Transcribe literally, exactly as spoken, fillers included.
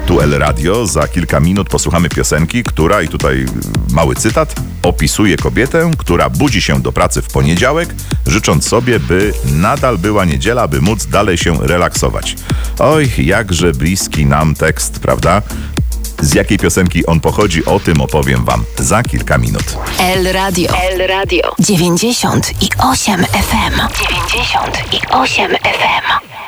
Tu El Radio. Za kilka minut posłuchamy piosenki, która, i tutaj mały cytat, opisuje kobietę, która budzi się do pracy w poniedziałek, życząc sobie, by nadal była niedziela, by móc dalej się relaksować. Oj, jakże bliski nam tekst, prawda? Z jakiej piosenki on pochodzi, o tym opowiem wam za kilka minut. El Radio. El Radio. dziewięćdziesiąt i osiem F M. dziewięćdziesiąt i osiem F M.